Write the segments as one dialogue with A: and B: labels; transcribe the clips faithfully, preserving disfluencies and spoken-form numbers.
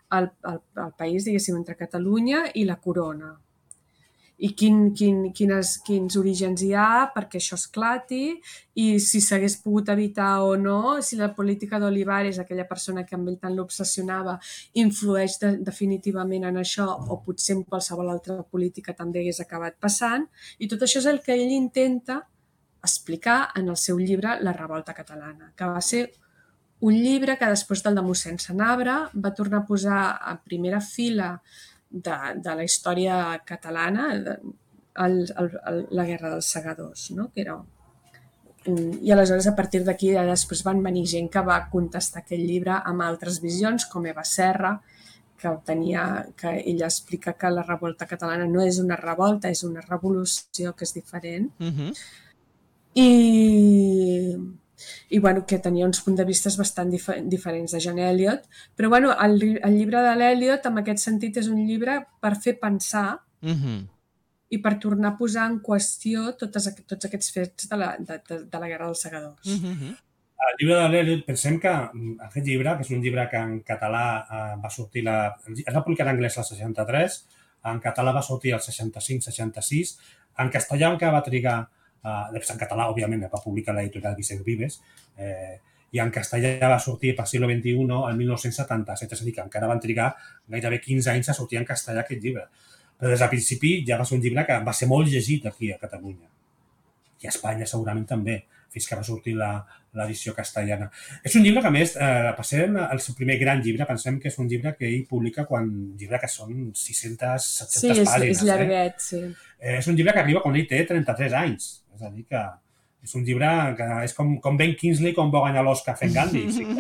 A: el, el, el país, diguéssim, entre Catalunya i la corona. I quin, quin, quines, quins orígens hi ha perquè això esclati i si s'hagués pogut evitar o no, si la política d'Olivares, aquella persona que amb ell tant l'obsessionava, influeix de, definitivament en això o potser en qualsevol altra política també hagués acabat passant. I tot això és el que ell intenta explicar en el seu llibre La revolta catalana, que va ser un llibre que després del de mossèn Sanabra va tornar a posar a primera fila de, de la història catalana de, el, el, el, la Guerra dels Segadors, no? Que era un... I aleshores a partir d'aquí després van venir gent que va contestar aquest llibre amb altres visions, com Eva Serra, que, tenia, que ella explica que la revolta catalana no és una revolta, és una revolució, que és diferent.
B: Uh-huh.
A: I... i bueno, que tenia uns punts de vista bastant dif diferents de John Eliot, però bueno, el, el llibre de l'Eliot en aquest sentit és un llibre per fer pensar
B: uh-huh.
A: i per tornar a posar en qüestió totes, tots aquests fets de la, de, de, de la Guerra dels Segadors.
B: Uh-huh.
C: El llibre de l'Eliot, pensem que aquest llibre, que és un llibre que en català eh, va sortir, la, es va publicar en anglès al seixanta-tres, en català va sortir al seixanta-cinc seixanta-sis, en castellà encara va trigar. Uh, en català, òbviament, va publicar l'editorial Vicent Vives, eh, i en castellà va sortir per Siglo veintiuno el mil nou-cents setanta-set, és a dir, que encara van trigar gairebé quinze anys a sortir en castellà aquest llibre. Però des del principi ja va ser un llibre que va ser molt llegit aquí a Catalunya. I a Espanya segurament també, fins que va sortir l'edició castellana. És un llibre que, a més, eh, per ser el seu primer gran llibre, pensem que és un llibre que ell publica quan llibre que són sis-centes, set-centes
A: sí,
C: pàgines.
A: Sí, és llarguet, eh? sí.
C: Eh, és un llibre que arriba quan ell té trenta-tres anys. És a dir, que és un llibre que és com, com Ben Kingsley quan va guanyar l'Oscar fent Gandhi. Sí,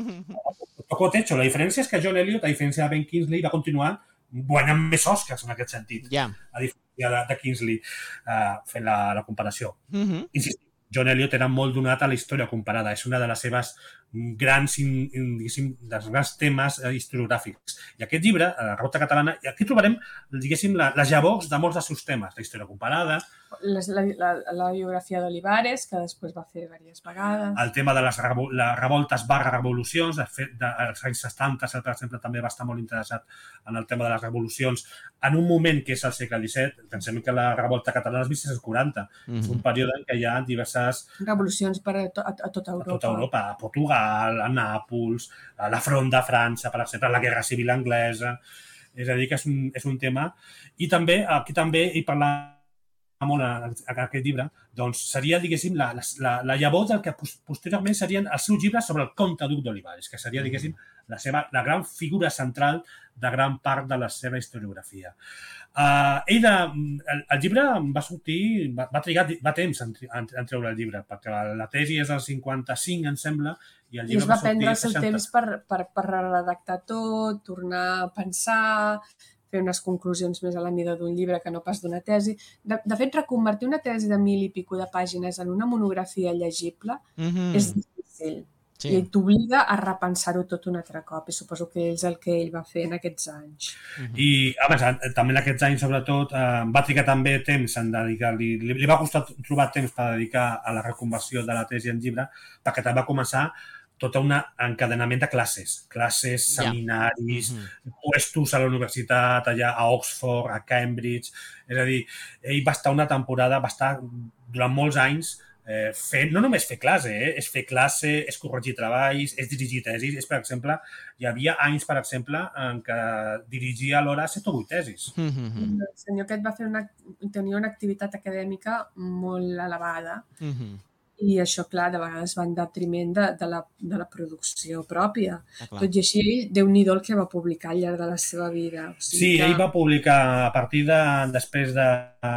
C: que... Poco techo. La diferència és que John Eliot, a diferència de Ben Kingsley, va continuar guanyant més Oscars en aquest sentit.
B: Yeah.
C: A diferència de, de Kingsley, uh, fent la, la comparació.
B: Uh-huh.
C: Insistim, John Eliot era molt donat a la història comparada. És una de les seves grans, diguéssim, dels grans temes historiogràfics. I aquest llibre, La revolta catalana, i aquí trobarem, diguéssim, les llavors de molts dels seus temes. La història comparada,
A: La, la, la, la biografia d'Olivares, que després va fer diverses vegades.
C: El tema de les, les revoltes barra revolucions, de fet, de, als anys setanta, per exemple, també va estar molt interessat en el tema de les revolucions, en un moment que és el segle disset. Pensem que la revolta catalana és mil sis-cents quaranta. Mm-hmm. És un període en què hi ha diverses...
A: revolucions per a, to, a, a tota Europa.
C: A tota Europa, a Portugal, a Nàpols, a la Front de França, per exemple, a la Guerra Civil Anglesa. És a dir, que és un, és un tema. I també, aquí també hi parla molt a, a aquest llibre, doncs seria, diguéssim, la, la, la llavor del que posteriorment serien els seus llibres sobre el comte duc d'Olivares, que seria, diguéssim, la, seva, la gran figura central de gran part de la seva historiografia. Uh, ell de, el, el llibre va sortir, va, va trigar va temps en, en, en treure el llibre, perquè la tesi és del cinquanta-cinc, em sembla, i el llibre
A: I es va,
C: va sortir
A: prendre el seu
C: seixanta.
A: temps per, per, per redactar tot, tornar a pensar, fer unes conclusions més a la mida d'un llibre que no pas d'una tesi. De, de fet, reconvertir una tesi de mil i pico de pàgines en una monografia llegible
B: mm-hmm.
A: és difícil. Sí. I t'obliga a repensar-ho tot un altre cop. I suposo que és el que ell va fer en aquests anys.
C: Mm-hmm. I, a més, també en aquests anys, sobretot, eh, va trigar també temps en dedicar-li... Li, li va costar trobar temps per dedicar a la reconversió de la tesi en llibre, perquè també va començar tot un encadenament de classes, classes, seminaris, yeah. mm-hmm. puestos a la universitat, allà a Oxford, a Cambridge. És a dir, ell va estar una temporada, va estar durant molts anys eh, fent, no només fer classe, eh, és fer classe, és corregir treballs, és dirigir tesis. És, per exemple, hi havia anys, per exemple, en què dirigia alhora set o vuit tesis.
B: Mm-hmm.
A: El senyor aquest va fer una, tenia una activitat acadèmica molt elevada.
B: Mm-hmm.
A: I això, clar, de vegades va en detriment de, de, la, de la producció pròpia.
B: Ah,
A: tot i així, Déu-n'hi-do el que va publicar al llarg de la seva vida. O sigui
C: sí,
A: que...
C: ell va publicar a partir de, després de,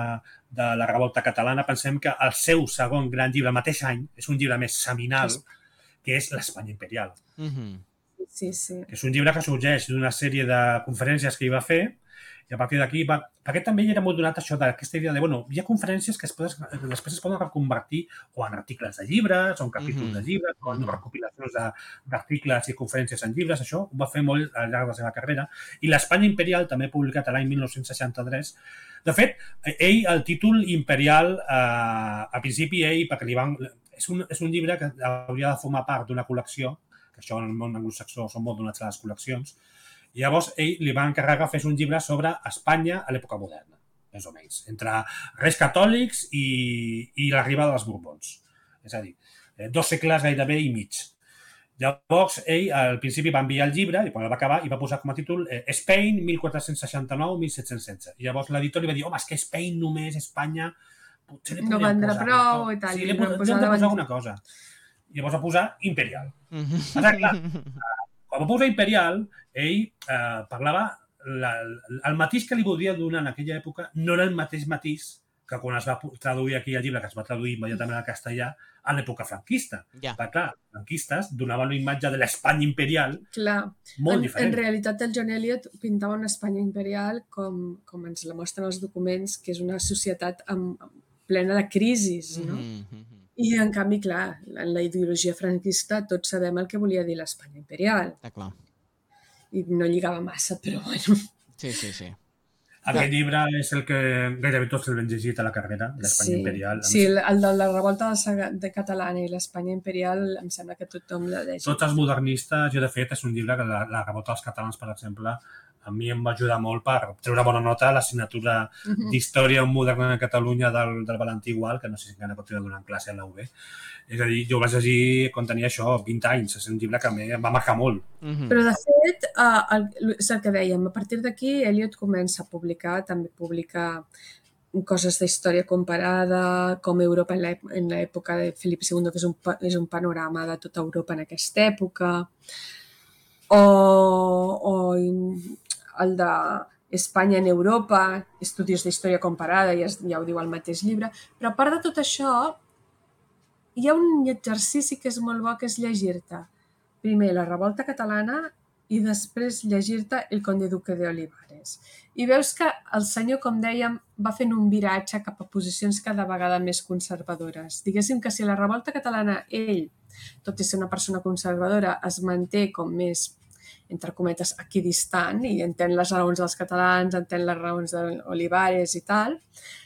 C: de la revolta catalana, pensem que el seu segon gran llibre, el mateix any, és un llibre més seminal, que és l'Espanya imperial.
B: Mm-hmm.
A: Sí, sí.
C: Que és un llibre que sorgeix d'una sèrie de conferències que ell va fer, i a partir d'aquí, va... perquè també ell era molt donat això d'aquesta idea de, bueno, hi ha conferències que es poden, després es poden reconvertir o en articles de llibres, o en capítols mm-hmm. de llibres, o en recopilacions d'articles i conferències en llibres. Això ho va fer molt al llarg de la seva carrera. I l'Espanya imperial, també publicat l'any mil nou-cents seixanta-tres. De fet, ell, el títol imperial, eh, al principi ell, perquè li van... És un, és un llibre que hauria de formar part d'una col·lecció, que això en el món anglosaxó són molt donats a les col·leccions, I llavors ell li va encarregar fes un llibre sobre Espanya a l'època moderna, més o menys, entre Reis Catòlics i, i l'arribada dels Borbons. És a dir, dos segles gairebé i mig. Llavors, ell al principi va enviar el llibre i quan el va acabar i va posar com a títol eh, Spain mil quatre-cents seixanta-nou a mil set-cents setze. I llavors l'editor li va dir, home, és que Spain només, Espanya, potser li
A: no
C: podríem
A: vendrà
C: posar
A: prou i tal.
C: Sí, li podríem posar, posar alguna cosa. I llavors va posar Imperial.
B: Mhm.
C: Ara, clar, quan va posar Imperial, ell eh, parlava, la, el matís que li volia donar en aquella època no era el mateix matís que quan es va traduir aquí el llibre, que es va traduir immediatament al castellà, a l'època franquista.
B: Ja.
C: Perquè, clar, els franquistes donaven una imatge de l'Espanya imperial
A: Clar.
C: molt
A: En,
C: diferent.
A: en realitat, el John Eliot pintava una Espanya imperial com, com ens la mostren els documents, que és una societat amb, amb plena de crisis, no?
B: Mhm, mhm.
A: I, en canvi, clar, en la ideologia franquista tots sabem el que volia dir l'Espanya imperial.
B: Està clar.
A: I no lligava massa, però bueno.
B: Sí, sí, sí.
C: Aquest llibre és el que gairebé tots l'hem llegit a la carrera, l'Espanya
A: Sí,
C: imperial.
A: sí, el, el de la revolta de, Saga- de catalana i l'Espanya imperial em sembla que tothom l'ha llegit.
C: Tots els modernistes, jo de fet, és un llibre que la, la revolta dels catalans, per exemple, a mi em va ajudar molt per treure bona nota a l'assignatura
A: Mhm.
C: d'Història moderna de Catalunya del, del Valentí Gual, que no sé si encara continua donant classe a la U B. És a dir, jo ho vaig llegir quan tenia això, vint anys. És un llibre que a mi em va marcar molt.
B: Mhm.
A: Però, de fet, eh, el, és el que dèiem, a partir d'aquí Eliot comença a publicar, també publica coses d'història comparada, com Europa en l'èp- en l'època de Felip segundo, que és un, pa- és un panorama de tota Europa en aquesta època, o, o el de Espanya en Europa, estudis d'història comparada, ja, es- ja ho diu el mateix llibre, però a part de tot això, hi ha un exercici que és molt bo, que és llegir-te primer la revolta catalana i després llegir-te El conde duque de Olivares. I veus que el senyor, com dèiem, va fent un viratge cap a posicions cada vegada més conservadores. Diguéssim que si la revolta catalana, ell, tot i ser una persona conservadora, es manté com més, entre cometes, equidistant i entén les raons dels catalans, entén les raons d'Olivares i tal,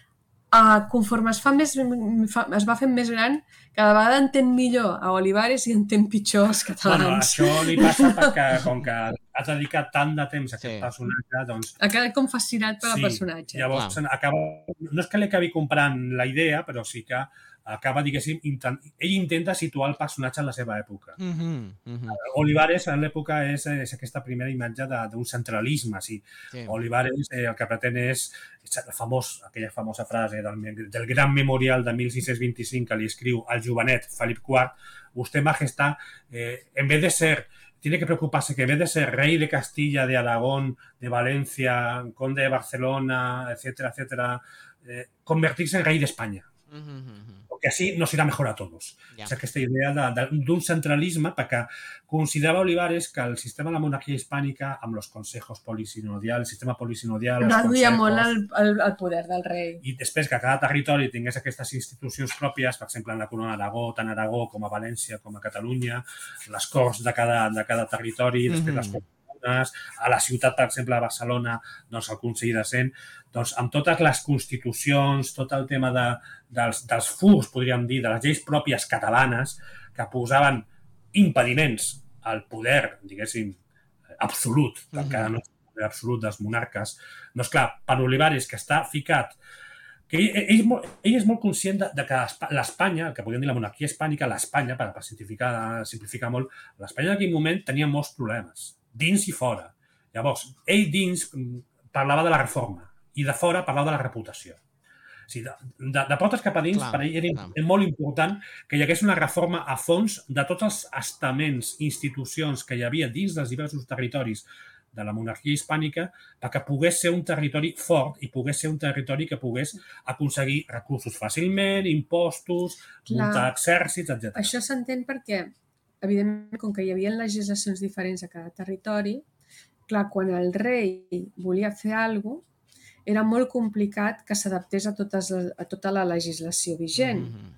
A: Uh, conforme es, fa més, fa, es va fent més gran, cada vegada entén millor a Olivares i entén pitjor els
C: Bueno,
A: catalans.
C: això li passa perquè, com que has dedicat tant de temps a aquest
B: Sí.
C: personatge, doncs
A: Ha quedat com fascinat per
C: sí,
A: al personatge.
C: llavors
B: Clar.
C: acaba, no és que li acabi comprant la idea, però sí que acaba, diguéssim, intent, ell intenta situar el personatge en la seva època.
B: Mhm, mhm.
C: Olivares en l'època és, és aquesta primera imatge de- d'un centralisme. Sí.
B: Sí.
C: Olivares eh, el que pretén és, és el famós, aquella famosa frase del, del gran memorial de mil sis-cents vint-i-cinc que li escriu al jovenet Felip quart, usted, majestad, eh, en vez de ser tiene que preocuparse que en vez de ser rey de Castilla, de Aragón, de Valencia, conde de Barcelona, etcétera, etcétera, eh, convertirse en rey de España.
B: Mhm, mhm.
C: Porque así nos irá mejor a todos.
B: Ja.
C: És aquesta idea de- de- d'un centralisme, perquè considerava Olivares que el sistema de la monarquia hispànica, amb els consejos polisinodials, el sistema polisinodial, els
A: Reduïa
C: consejos,
A: molt el, el, el poder del rei.
C: i després que cada territori tingués aquestes institucions pròpies, per exemple, en la corona d'Aragó, tant a Aragó com a València, com a Catalunya, les corts de cada, de cada territori, després
B: Mhm.
C: les comunes, a la ciutat, per exemple, a Barcelona, doncs el Consell de Cent, doncs amb totes les constitucions, tot el tema de, dels, dels furs, podríem dir, de les lleis pròpies catalanes, que posaven impediments al poder, diguéssim, absolut, que
B: Mhm.
C: encara no és el poder absolut dels monarques. Doncs clar, per Olivares, que està ficat, que ell, ell, és, molt, ell és molt conscient de, de que Espa- l'Espanya, el que podríem dir la monarquia hispànica, l'Espanya, per, per simplificar, simplificar molt, l'Espanya en aquell moment tenia molts problemes, dins i fora. Llavors, ell dins mm, parlava de la reforma i de fora parlava de la reputació. O sigui, de, de, de portes cap a dins,
B: Clar,
C: per ell era
B: clar.
C: molt important que hi hagués una reforma a fons de tots els estaments, institucions que hi havia dins dels diversos territoris de la monarquia hispànica perquè pogués ser un territori fort i pogués ser un territori que pogués aconseguir recursos fàcilment, impostos,
A: Clar.
C: muntar exèrcits, etcètera.
A: Això s'entén perquè, evidentment, com que hi havia legislacions diferents a cada territori, clar, quan el rei volia fer alguna cosa, era molt complicat que s'adaptés a, totes les, a tota la legislació vigent.
B: Mhm.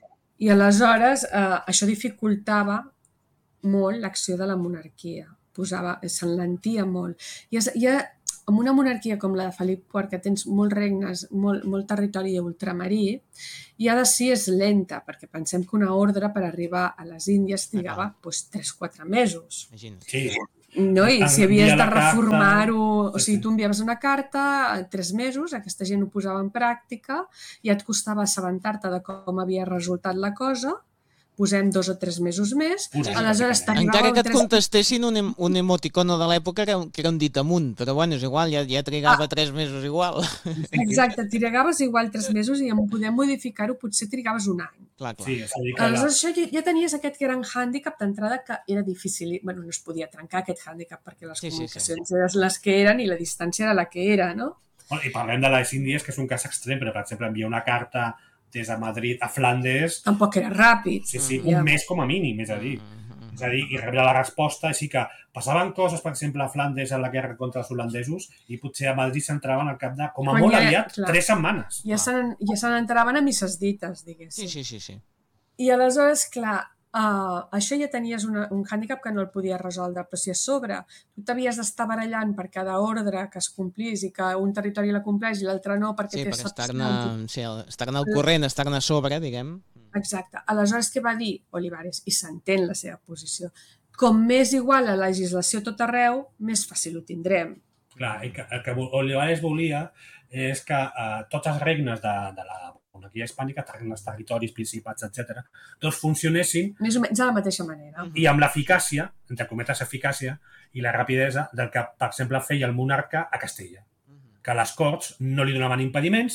A: I aleshores eh, això dificultava molt l'acció de la monarquia. Posava, s'enlentia molt. I es, hi ha, amb una monarquia com la de Felip quart, que tens molts regnes, molt, molt territori ultramarí, i ha de ser és lenta, perquè pensem que una ordre per arribar a les Índies trigava doncs, tres o quatre mesos.
B: Imagina't.
C: Sí,
A: No, i si havies de reformar-ho, o
C: Sí,
A: sigui,
C: sí.
A: tu enviaves una carta a tres mesos, aquesta gent ho posava en pràctica, i et costava assabentar-te de com havia resultat la cosa, posem dos o tres mesos més,
C: Posem,
A: aleshores
C: bàsicament.
A: t'arribava
B: Encara que
A: el
B: et
A: tres...
B: contestessin un, em- un emoticono de l'època que, era un- que era un dit amunt, però bueno, és igual, ja, ja trigava
A: Ah.
B: tres mesos igual.
C: Sí, sí.
A: Exacte, trigaves igual tres mesos i en poder modificar-ho potser trigaves un any.
B: Clar, clar.
C: Sí, és a dir que la...
A: Aleshores, això ja, ja tenies aquest gran hàndicap d'entrada que era difícil. Bueno, no es podia trencar aquest hàndicap perquè les
B: Sí, sí, sí.
A: comunicacions eren les que eren i la distància era la que era, no?
C: Bueno, I parlem de les Índies, que és un cas extrem, però, per exemple, enviar una carta des de Madrid a Flandes,
A: Tampoc era ràpid.
C: sí, sí,
A: Ja.
C: un mes com a mínim, és a dir. És a dir, i rebre la resposta, així que passaven coses, per exemple, a Flandes en la guerra contra els holandesos i potser a Madrid s'entraven al cap de, com a
A: Quan
C: molt
A: ja-
C: aviat,
A: clar.
C: tres setmanes.
A: Ja se n'en- ja se n'enteraven a misses dites,
B: Sí,
A: diguéssim.
B: sí, sí, sí.
A: I aleshores, clar, uh, això ja tenies una, un hàndicap que no el podies resoldre, però si a sobre tu t'havies d'estar barallant per cada ordre que es complís i que un territori la compleix i l'altre no perquè
B: Sí,
A: té
B: per
A: excepcions.
B: estar-ne sí, estar al corrent, estar-ne a sobre, diguem.
A: Exacte. Aleshores, què va dir Olivares? I s'entén la seva posició. Com més igual la legislació a tot arreu, més fàcil ho tindrem.
C: Clar, el que, el que Olivares volia és que eh, tots els regnes de, de la monarquia hispànica, regnes, territoris, principats, etcètera, tots funcionessin
A: Més o menys de la mateixa manera.
C: i amb l'eficàcia, entre cometes eficàcia, i la rapidesa del que, per exemple, feia el monarca a Castella. Que les Corts no li donaven impediments,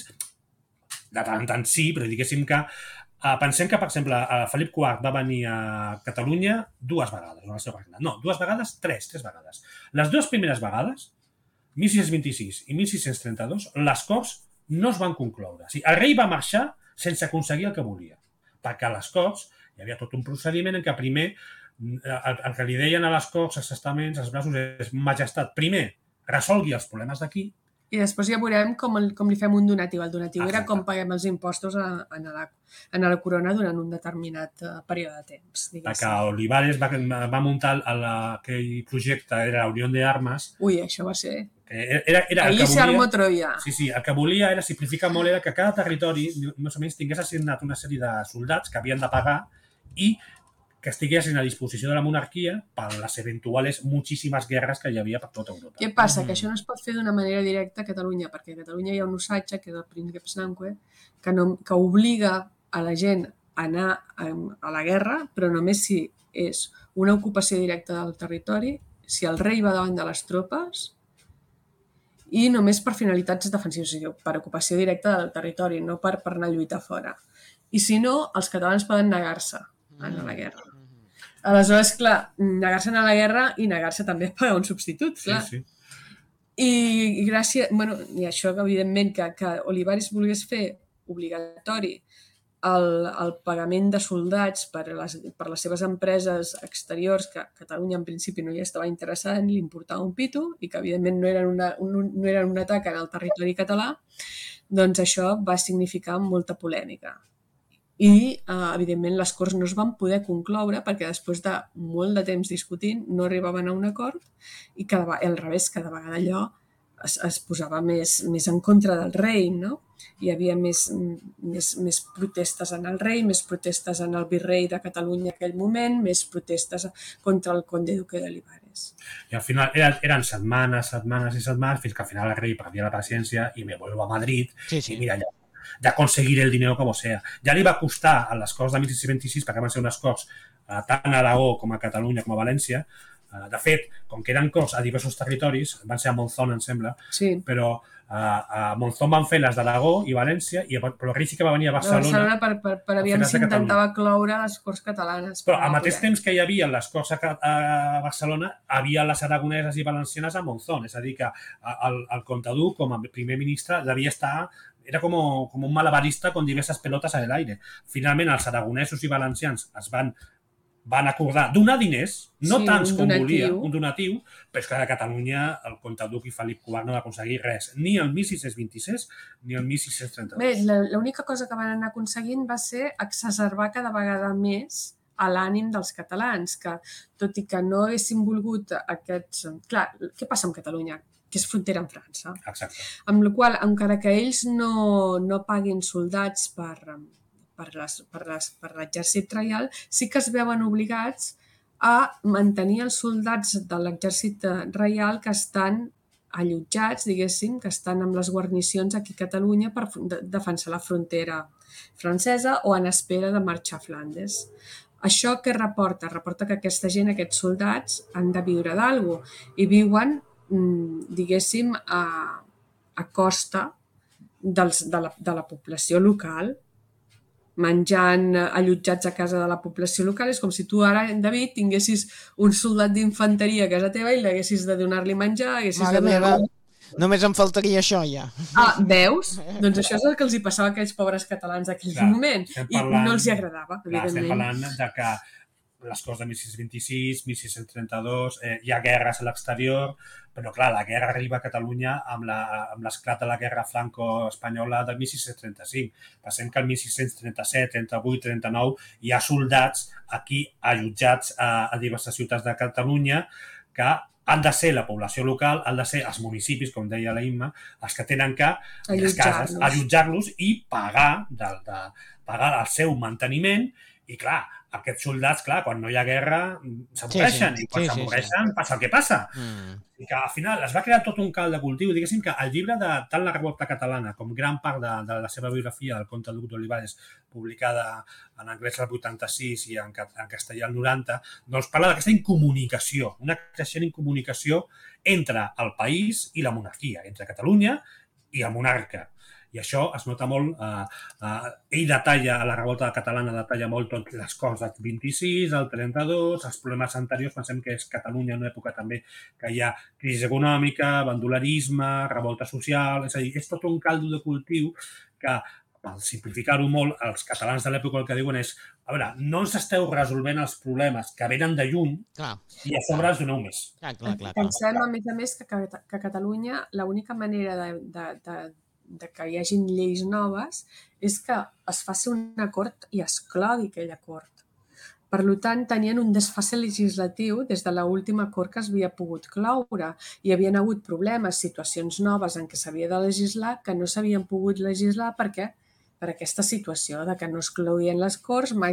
C: de tant en tant sí, però diguéssim que eh, pensem que, per exemple, eh, Felip quart va venir a Catalunya dues vegades, en el seu regnat. No, dues vegades, tres, tres vegades. Les dues primeres vegades, mil sis-cents vint-i-sis i mil sis-cents trenta-dos, les Corts no es van concloure. O sigui, el rei va marxar sense aconseguir el que volia, perquè a les Corts hi havia tot un procediment en què primer el, el que li deien a les Corts, als estaments, als braços, és majestat, primer resolgui els problemes d'aquí.
A: I després ja veurem com, el, com li fem un donatiu. El donatiu
C: Exacte.
A: era com paguem els impostos a, a, la, a la corona durant un determinat uh, període de temps.
C: Perquè
A: Diguéssim.
C: Olivares va, va muntar el, aquell projecte, era la Unió de Armes,
A: Ui, això va ser...
C: que era, era el
A: Ahir
C: que
A: se armó
C: volia...
A: Troia.
C: Sí, sí, el que volia era simplificar molt, era que cada territori més o menys tingués assignat una sèrie de soldats que havien de pagar i que estiguessin a disposició de la monarquia per les eventuals moltíssimes guerres que hi havia per tota Europa.
A: Què passa? Que això no es pot fer d'una manera directa a Catalunya, perquè a Catalunya hi ha un usatge, que és el príncep Sanque, que, no, que obliga a la gent a anar a, a la guerra, però només si és una ocupació directa del territori, si el rei va davant de les tropes i només per finalitats defensives, o sigui, per ocupació directa del territori, no per, per anar a lluitar fora. I si no, els catalans poden negar-se a anar a la guerra. Aleshores, clar, negar-se a anar a la guerra i negar-se també a pagar un substitut, clar.
C: Sí, sí.
A: I, i gràcies, bueno, i això evidentment que, que Olivares volgués fer obligatori el, el pagament de soldats per les, per les seves empreses exteriors, que Catalunya en principi no hi estava interessada, ni li importava un pito, i que evidentment no eren, una, un, no eren un atac en el territori català, doncs això va significar molta polèmica. I, eh, evidentment, les Corts no es van poder concloure perquè després de molt de temps discutint no arribaven a un acord i cada, al revés, cada vegada allò es, es posava més, més en contra del rei, no? Hi havia més, més, més protestes en el rei, més protestes en el virrei de Catalunya en aquell moment, més protestes contra el conde duque d'Olivares.
C: I al final eren, eren setmanes, setmanes i setmanes, fins que al final el rei perdia la paciència i me vuelvo a Madrid
B: Sí, sí.
C: i mira, ja, de conseguir el dinero como sea. Ja li va costar a les Corts de mil sis-cents vint-i-sis, perquè van ser unes Corts eh, tant a Aragó com a Catalunya com a València. Eh, de fet, com que eren Corts a diversos territoris, van ser a Monzón, em sembla,
A: Sí.
C: però eh, a Monzón van fer les d'Aragó i València, i, però el rei sí que va venir a
A: A
C: Barcelona.
A: Barcelona per, per, per aviam
C: fer-les
A: si
C: de Catalunya.
A: intentava cloure les Corts catalanes.
C: Però
A: no
C: al
A: va
C: mateix
A: poder.
C: temps que hi havia les Corts a, a Barcelona, havia les aragoneses i valencianes a Monzón. És a dir, que el, el comte Duc, com a primer ministre, devia estar... Era com, com un malabarista con diverses pelotes a l'aire. Finalment, els aragonesos i valencians es van, van acordar donar diners, no
A: Sí,
C: tants
A: un
C: com
A: donatiu.
C: volia, un donatiu, però és que a Catalunya el comte Duc i Felip quart no va aconseguir res, ni el mil sis-cents vint-i-sis ni el mil sis-cents trenta-dos.
A: Bé, la- l'única cosa que van anar aconseguint va ser exacerbar cada vegada més a l'ànim dels catalans, que tot i que no haguessin volgut aquests... Clar, què passa amb Catalunya? Que és frontera amb França.
C: Exacte.
A: Amb la qual, encara que ells no, no paguin soldats per, per les- per les- per l'exèrcit reial, sí que es veuen obligats a mantenir els soldats de l'exèrcit reial que estan allotjats, diguéssim, que estan amb les guarnicions aquí a Catalunya per defensar la frontera francesa o en espera de marxar a Flandes. Això què reporta? Reporta que aquesta gent, aquests soldats, han de viure d'algú i viuen, diguéssim, a, a costa dels, de, la, de la població local, menjant allotjats a casa de la població local. És com si tu ara, David, tinguessis un soldat d'infanteria a casa teva i l'haguessis de donar-li menjar, haguessis
B: Mare
A: de donar-li...
B: meva, només em faltaria això, ja.
A: Ah, veus? Doncs això és el que els hi passava a aquells pobres catalans d'aquell moment. I no els hi agradava,
C: clar,
A: evidentment.
C: Estem parlant de que les coses de mil sis-cents vint-i-sis, mil sis-cents trenta-dos, eh, hi ha guerres a l'exterior, però clar, la guerra arriba a Catalunya amb l'esclat de la guerra franco-espanyola del mil sis-cents trenta-cinc. Pensem que el mil sis-cents trenta-set, trenta-vuit, trenta-nou hi ha soldats aquí allotjats a, a diverses ciutats de Catalunya que han de ser la població local, han de ser els municipis, com deia la Imma, els que tenen que
A: allotjar-los
C: allotjar-los i pagar, de, de, pagar el seu manteniment. I clar, aquests soldats, clar, quan no hi ha guerra, s'avorreixen, sí, sí. I quan sí, s'avorreixen sí, sí. passa el que passa. Mm. I que al final es va crear tot un calt de cultiu. Diguéssim que el llibre de tant la revolta catalana com gran part de, de la seva biografia, del Comte Duc d'Olivares, publicada en anglès el vuitanta-sis i en, en castellà el noranta, doncs parla d'aquesta incomunicació, una creixent incomunicació entre el país i la monarquia, entre Catalunya i el monarca. I això es nota molt, eh, eh, ell detalla, a la revolta catalana detalla molt tot les coses del vint-i-sis, el trenta-dos, els problemes anteriors, pensem que és Catalunya en una època també que hi ha crisi econòmica, bandolerisme, revolta social, és a dir, és tot un caldo de cultiu que, per simplificar-ho molt, els catalans de l'època el que diuen és, a veure, no ens esteu resolvent els problemes que venen de lluny clar, i a sobre els doneu més.
B: Clar, clar, clar,
A: Pensem, a més a més, que, que Catalunya l'única manera de, de, de de que hi hagin lleis noves és que es faci un acord i es clogui aquell acord. Per tant, tenien un desfase legislatiu des de l'última acord que es havia pogut cloure. Hi havia hagut problemes, situacions noves en què s'havia de legislar que no s'havien pogut legislar perquè per aquesta situació de que no es cloïen les Corts, mai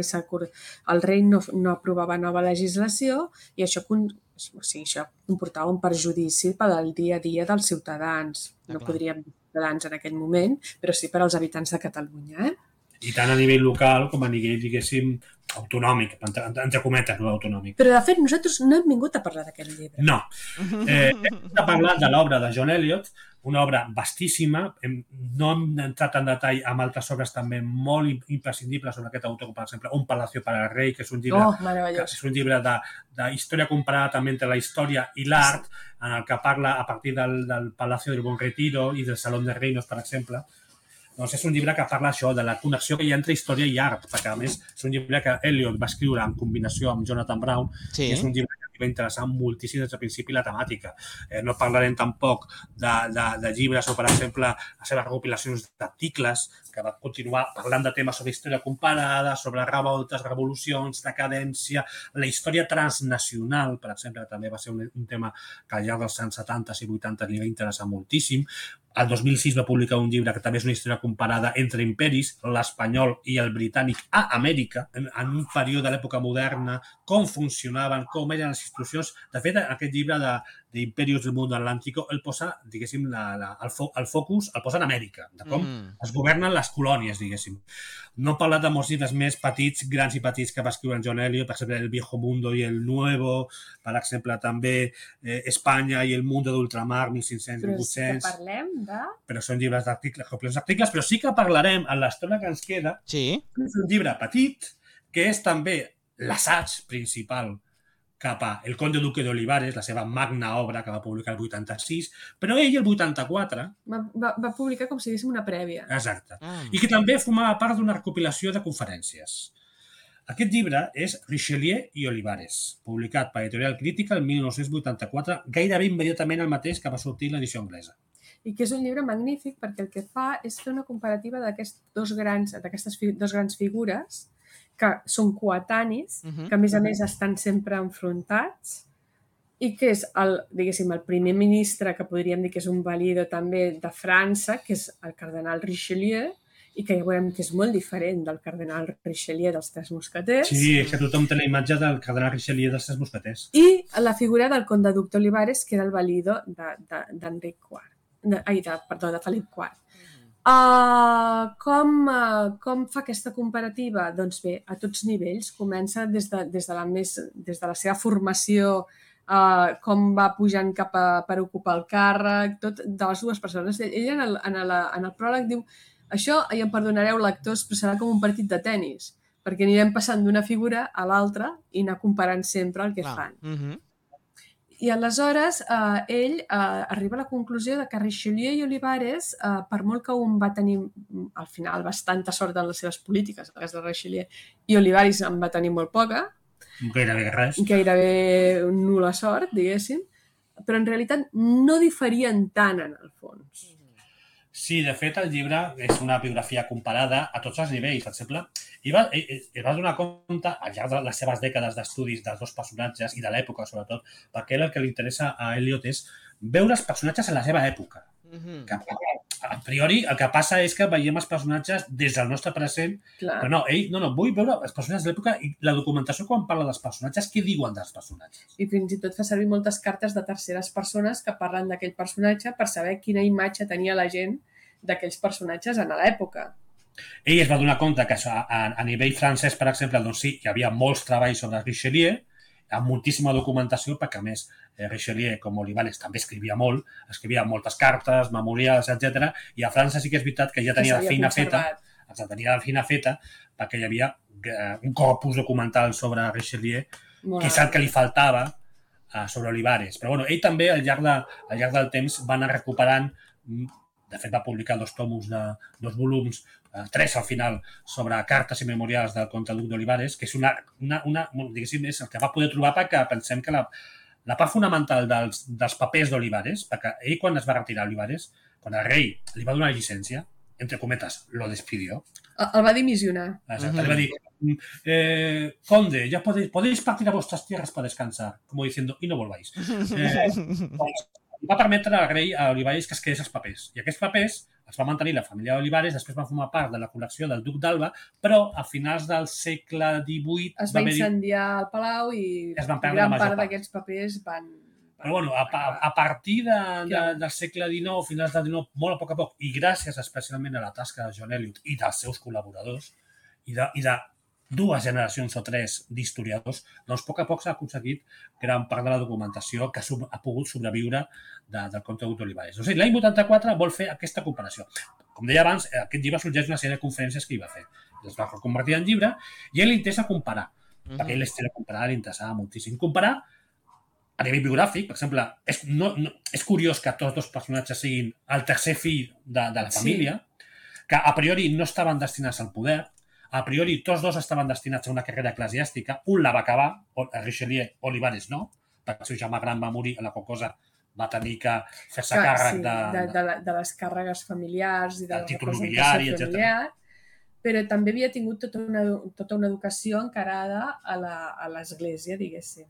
A: el rei no, no aprovava nova legislació i això, o sigui, això comportava un perjudici per al dia a dia dels ciutadans. No podríem dir ciutadans en aquell moment, però sí per als habitants de Catalunya. Eh?
C: I tant a nivell local com a nivell, diguéssim, autonòmic, entre cometes, no autonòmic.
A: Però, de fet, nosaltres no hem vingut a parlar d'aquest llibre.
C: No. Eh, hem parlat de l'obra de John Eliot, una obra vastíssima. No hem entrat en detall amb altres obres també molt imprescindibles sobre aquest autor, per exemple, Un palacio para el rey, que és un llibre,
A: oh,
C: que és un llibre de, de història comparada també entre la història i l'art, en el que parla a partir del, del Palacio del Buen Retiro i del Salón de Reinos, per exemple. Doncs és un llibre que parla això de la connexió que hi ha entre història i art, perquè a més és un llibre que Eliot va escriure en combinació amb Jonathan Brown, sí. I és un llibre que va interessar moltíssim des del principi la temàtica. Eh, no parlarem tampoc de, de, de llibres o, per exemple, les seves recopilacions d'articles que va continuar parlant de temes sobre història comparada, sobre revoltes, revolucions, decadència, la història transnacional, per exemple, també va ser un, un tema que al llarg dels anys setanta i vuitanta li va interessar moltíssim. El dos mil sis va publicar un llibre que també és una història comparada entre imperis, l'espanyol i el britànic a Amèrica, en, en un període de l'època moderna, com funcionaven, com eren les institucions. De fet, aquest llibre de, d'Imperios del Mundo Atlántico, el posa, diguéssim, la, la, el, fo, el focus el posa en Amèrica, de com mm. es governen les colònies, diguéssim. No he parlat de molts llibres més petits, grans i petits que va escriure en John Eliot, per exemple, El Viejo Mundo i el Nuevo, per exemple, també eh, Espanya i el Mundo d'Ultramar, mil cinc-cents i vuit-cents.
A: Però sí que parlem de...
C: Però són llibres d'articles, d'articles, però sí que parlarem en l'estona que ens queda.
B: Sí.
C: És un llibre petit, que és també l'assaig principal cap a El Conde Duque d'Olivares, la seva magna obra que va publicar el vuitanta-sis, però ell el vuitanta-quatre...
A: Va, va, va publicar com si diguéssim una prèvia.
C: Exacte. Ah. I que també formava part d'una recopilació de conferències. Aquest llibre és Richelieu i Olivares, publicat per Editorial Crítica el mil nou-cents vuitanta-quatre, gairebé immediatament el mateix que va sortir l'edició anglesa.
A: I que és un llibre magnífic perquè el que fa és fer una comparativa d'aquestes dos grans, d'aquestes fi, dos grans figures que són coetanis, uh-huh. que a més a més estan sempre enfrontats i que és el, diguéssim, el primer ministre, que podríem dir que és un valido també de França, que és el cardenal Richelieu, i que ja veurem que és molt diferent del cardenal Richelieu dels Tres Mosqueters.
C: Sí, és que tothom té la imatge del cardenal Richelieu dels Tres Mosqueters.
A: I la figura del conde duc d'Olivares, que era el valido d'Enric quart. De, ai, de, perdó, de Felip quart. Uh, com, uh, com fa aquesta comparativa? Doncs bé, a tots nivells. Comença des de, des de, la, més, des de la seva formació, uh, com va pujant cap a, per ocupar el càrrec, tot de les dues persones. Ell en el, en el, en el pròleg diu això, i em perdonareu lectors, però serà com un partit de tennis, perquè anirem passant d'una figura a l'altra i anar comparant sempre el que
B: Clar.
A: fan.
B: Mhm.
A: I aleshores eh, ell eh, arriba a la conclusió de que Richelieu i Olivares, eh, per molt que un va tenir al final bastanta sort en les seves polítiques, el cas de Richelieu, i Olivares en va tenir molt poca,
C: Gairebé res.
A: gairebé nul·la sort, diguéssim, però en realitat no diferien tant en el fons.
C: Sí, de fet, el llibre és una biografia comparada a tots els nivells. Per exemple, i va, i, i va donar compte al llarg de les seves dècades d'estudis dels dos personatges i de l'època, sobretot, perquè el que li interessa a Eliot és veure els personatges en la seva època.
B: Mhm.
C: Que, a priori, el que passa és que veiem els personatges des del nostre present,
A: Clar.
C: però no, ell, no, no, vull veure els personatges de l'època i la documentació quan parla dels personatges, què diuen dels personatges?
A: I fins i tot fa servir moltes cartes de terceres persones que parlen d'aquell personatge per saber quina imatge tenia la gent d'aquells personatges en l'època.
C: Ell es va donar compte que a, a, a nivell francès, per exemple, doncs sí, hi havia molts treballs sobre Richelieu, amb moltíssima documentació, perquè a més eh, Richelieu, com Olivares, també escrivia molt, escrivia moltes cartes, memorials, etcètera. I a França sí que és veritat que ja tenia la feina feta, ja tenia la feina feta, perquè hi havia eh, un corpus documental sobre Richelieu,
A: Molt
C: que és el que li faltava eh, sobre Olivares. Però bueno, ell també, al llarg, de, al llarg del temps, va anar recuperant. De fet, va publicar dos tomos, de, dos volums, eh, tres al final, sobre cartes i memorials del comte duc d'Olivares, que és una, una, una, diguéssim, és el que va poder trobar perquè pensem que la, la part fonamental dels, dels papers d'Olivares, perquè ell quan es va retirar Olivares, quan el rei li va donar llicència, entre cometes, lo despidió.
A: El va dimissionar.
C: Exacte, uh-huh. Li va dir, eh, conde, ya podéis, podéis partir a vuestras tierras para descansar, como diciendo, y no volváis. Eh, doncs, va permetre al rei a Olivares que es quedés els papers. I aquests papers els va mantenir la família d'Olivares, després van formar part de la col·lecció del duc d'Alba, però a finals del segle divuit...
A: Es va, va incendiar el palau i
C: es van
A: gran part d'aquests papers van...
C: Però bueno, a, a partir de, de, del segle dinou, finals del dinou, molt a poc a poc, i gràcies especialment a la tasca de John Eliot i dels seus col·laboradors, i de, i de dues generacions o tres d'historiadors, doncs a poc a poc s'ha aconseguit gran part de la documentació que ha pogut sobreviure de, del comte duc d'Olivares. Doncs l'any vuitanta-quatre vol fer aquesta comparació. Com deia abans, aquest llibre sorgeix d'una sèrie de conferències que hi va fer. Es va convertir en llibre i ell li interessa comparar, uh-huh. perquè ell l'estira comparar, li interessava moltíssim. Comparar a nivell biogràfic, per exemple, és, no, no, és curiós que tots dos personatges siguin el tercer fill de, de la família, sí. que a priori no estaven destinats al poder, a priori tots dos estaven destinats a una carrera eclesiàstica, un la va acabar, Richelieu, Olivares no, perquè el seu germà gran va morir, a la qual cosa va tenir que fer-se càrrec
A: sí,
C: de,
A: de, de, de, de les càrregues familiars i de
C: del títol nobiliari, etcètera.
A: Però també havia tingut tota una, tota una educació encarada a l'Església, diguéssim.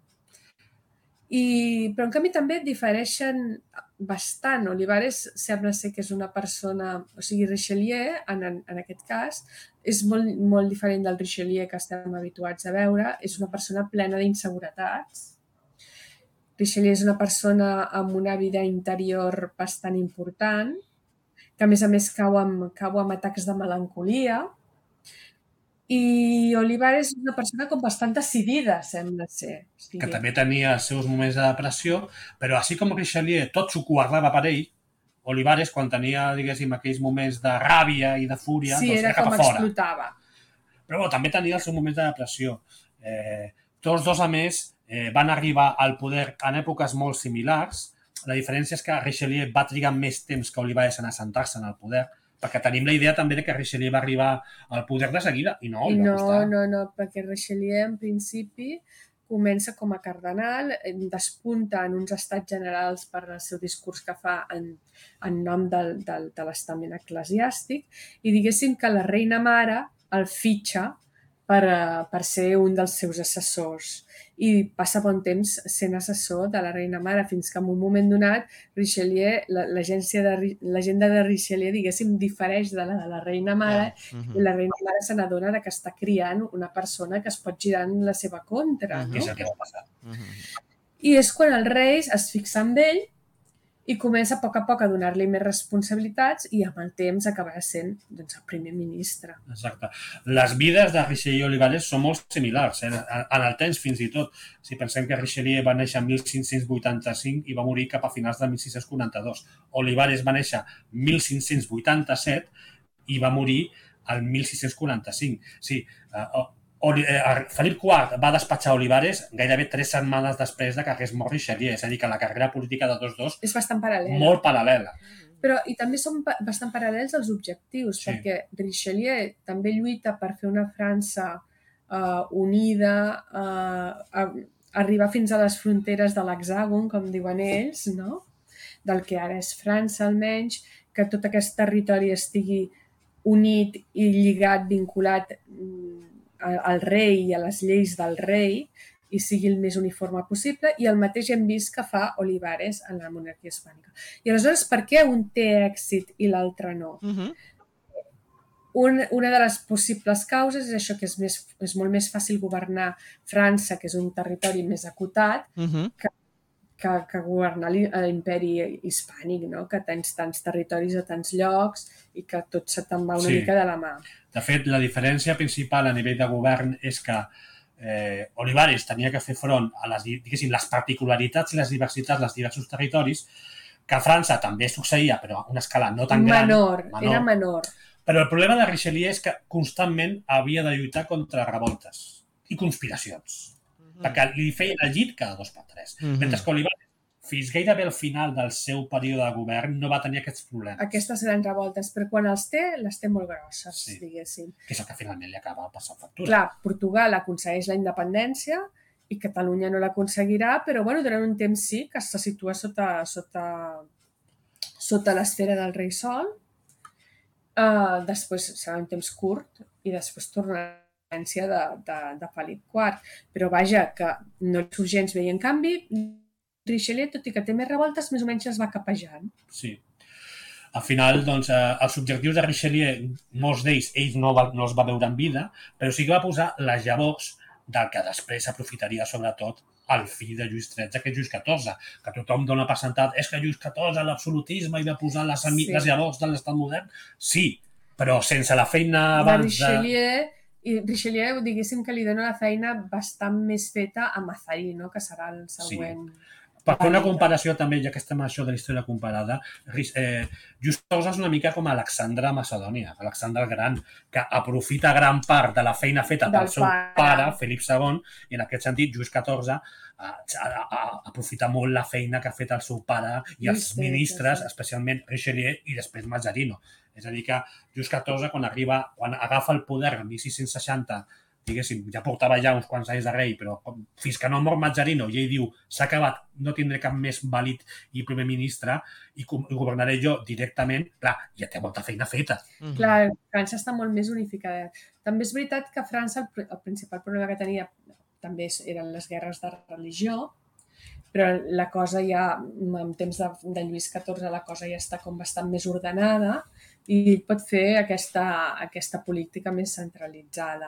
A: I, però en canvi també difereixen bastant. Olivares sembla ser que és una persona, o sigui, Richelieu, en, en aquest cas, és molt, molt diferent del Richelieu que estem habituats a veure, és una persona plena d'inseguretats. Richelieu és una persona amb una vida interior bastant important, que a més a més cau amb, cau amb atacs de melancolia, i Olivares és una persona com bastant decidida, sembla ser. O sigui,
C: que també tenia els seus moments de depressió, però així com Richelieu tot s'ho guardava per ell, Olivares, quan tenia, diguéssim, aquells moments de ràbia i de fúria,
A: sí,
C: doncs
A: era
C: cap
A: com
C: a fora.
A: explotava.
C: Però bueno, també tenia els seus moments de depressió. Eh, tots dos, a més, eh, van arribar al poder en èpoques molt similars. La diferència és que Richelieu va trigar més temps que Olivares en assentar-se en el poder, perquè tenim la idea també de que Richelieu va arribar al poder de seguida, i no,
A: I
C: li va
A: no,
C: costar.
A: no, no, perquè Richelieu, en principi, comença com a cardenal, despunta en uns estats generals per el seu discurs que fa en, en nom del, del, de l'estament eclesiàstic, i diguéssim que la reina mare el fitxa per, uh, per ser un dels seus assessors. I passa bon temps sent assessor de la reina mare, fins que en un moment donat Richelieu, l'agència de, l'agenda de Richelieu, diguéssim, difereix de la de la reina mare,
B: Yeah. Uh-huh.
A: i la reina mare se n'adona que està criant una persona que es pot girar en la seva contra,
B: Uh-huh.
A: no?
C: Que és el que va passar.
B: Uh-huh.
A: I és quan els reis es fixa en ell i comença a poc a poc a donar-li més responsabilitats i amb el temps acabarà sent doncs, el primer ministre.
C: Exacte. Les vides de Richelieu i Olivares són molt similars, eh? En el temps fins i tot. Si pensem que Richelieu va néixer en mil cinc-cents vuitanta-cinc i va morir cap a finals de mil sis-cents quaranta-dos. Olivares va néixer en mil cinc-cents vuitanta-set i va morir el mil sis-cents quaranta-cinc. Sí, uh, Felip quart va despatxar Olivares gairebé tres setmanes després de que hagués mort Richelieu, és a dir, que la carrera política de tots dos
A: és bastant paral·lela.
C: Molt paral·lela.
A: Però, i també són bastant paral·lels els objectius, sí. Perquè Richelieu també lluita per fer una França uh, unida, uh, a, arribar fins a les fronteres de l'hexàgon, com diuen ells, no? Del que ara és França, almenys, que tot aquest territori estigui unit i lligat, vinculat al rei i a les lleis del rei i sigui el més uniforme possible, i el mateix hem vist que fa Olivares en la monarquia hispànica. I aleshores, per què un té èxit i l'altre no?
B: Uh-huh.
A: Un, una de les possibles causes és això, que és, més, és molt més fàcil governar França, que és un territori més acotat,
B: Uh-huh.
A: que, que, que governar l'imperi hispànic, no? Que tens tants territoris a tants llocs i que tot se te'n va una
C: Sí.
A: mica de la mà.
C: De fet, la diferència principal a nivell de govern és que eh, Olivares tenia que fer front a les, diguéssim, les particularitats i les diversitats dels diversos territoris, que a França també succeïa, però a una escala no tan gran.
A: Menor, menor. Era menor.
C: Però el problema de Richelieu és que constantment havia de lluitar contra revoltes i conspiracions, uh-huh. perquè li feien el llit cada dos per tres. Uh-huh. Mentre que Olivares, fins gairebé al final del seu període de govern, no va tenir aquests problemes.
A: Aquestes grans revoltes, però quan els té, les té molt grosses,
C: sí.
A: diguéssim.
C: Que és el que finalment li acaba passant factura.
A: Clar, Portugal aconsegueix la independència i Catalunya no l'aconseguirà, però bueno, durant un temps sí que se situa sota, sota, sota l'esfera del rei Sol. Uh, després serà un temps curt i després torna a l'herència de, de, de Felip quart. Però vaja, que no els urgents veien canvi. Richelieu, tot i que té més revoltes, més o menys es va capejant.
C: Sí. Al final, doncs, eh, els objectius de Richelieu, molts d'ells, ell no, va, no els va veure en vida, però sí que va posar les llavors del que després aprofitaria sobretot el fill de Lluís tretze, que és Lluís catorze, que tothom dona per sentat, és que Lluís catorze, l'absolutisme, i va posar les, sí. les llavors de l'estat modern. Sí, però sense la feina abans de...
A: Richelieu, i Richelieu, diguéssim que li dona la feina bastant més feta a Mazarí, no? Que serà el següent...
C: Sí. Per fer una comparació també, ja que estem a això de la història comparada, eh, Lluís catorze és una mica com Alexandre Macedònia, Alexandre el Gran, que aprofita gran part de la feina feta pel seu pare, pare Felip segon, i en aquest sentit Lluís catorze eh, aprofita molt la feina que ha fet el seu pare i els sí, ministres, sí. Especialment Richelieu i després Mazzarino. És a dir que Lluís catorze, quan arriba, quan agafa el poder en mil sis-cents seixanta, diguéssim, ja portava ja uns quants anys de rei, però fins que no mor Mazzarino i ell diu s'ha acabat, no tindré cap més vàlid i primer ministre i governaré jo directament, clar, ja té molta feina feta.
A: Mm-hmm. Clar, França està molt més unificada. També és veritat que França el, el principal problema que tenia també eren les guerres de religió, però la cosa ja, en temps de, de Lluís catorze, la cosa ja està com bastant més ordenada i pot fer aquesta, aquesta política més centralitzada.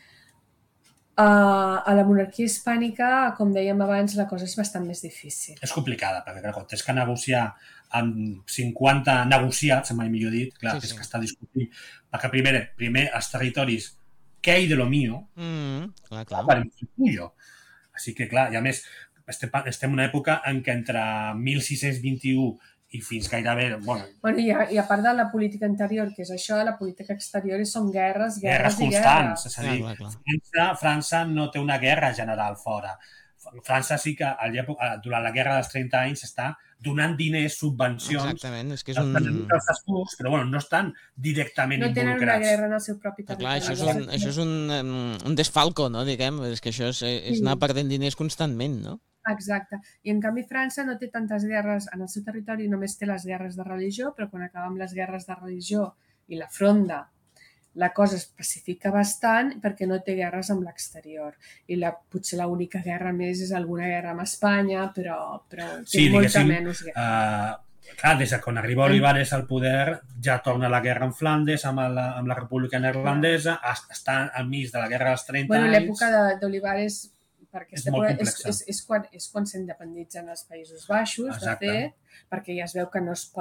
A: Uh, a la monarquia hispànica, com dèiem abans, la cosa és bastant més difícil.
C: És complicada, perquè clar, quan tens que negociar amb cinquanta negociats, mai millor dit, clar, sí, sí. És que està discutint. Perquè primer, primer els territoris, què hi de lo mío?
B: Mm, clar, clar.
C: Per influir. Així que, clar, i a més, estem, estem en una època en què entre mil sis-cents vint-i-u i fins gairebé... Bueno,
A: bueno i, a, I a part de la política interior, que és això, la política exterior són guerres, guerres,
C: guerres
A: i
C: constants,
A: guerres.
C: És a dir, clar, clar, clar. França, França no té una guerra general fora. França sí que durant la guerra dels trenta anys està donant diners, subvencions...
B: Exactament, és que és un...
C: Els escuts, però bueno, no estan directament
A: no
C: involucrats.
A: No tenen una guerra en el seu propi territori.
B: Clar, això és un, això és un, un desfalco, no, diguem? És que això és, és anar perdent diners constantment, no?
A: Exacte. I en canvi França no té tantes guerres en el seu territori, només té les guerres de religió, però quan acaba amb les guerres de religió i la fronda la cosa es pacifica bastant perquè no té guerres amb l'exterior. I la, potser l'única guerra més és alguna guerra amb Espanya, però, però té
C: Sí,
A: molta
C: diguéssim,
A: menys guerra.
C: eh, clar, des de quan arriba Olivares al poder ja torna la guerra amb Flandes, amb la, amb la República Neerlandesa, està enmig de la guerra dels trenta
A: Bueno,
C: anys.
A: l'època d'Olivares, perquè
C: És molt
A: és,
C: complexa.
A: és, és quan, és quan s'independitzen els Països Baixos,
C: Exacte.
A: de fet, perquè ja es veu que no es pot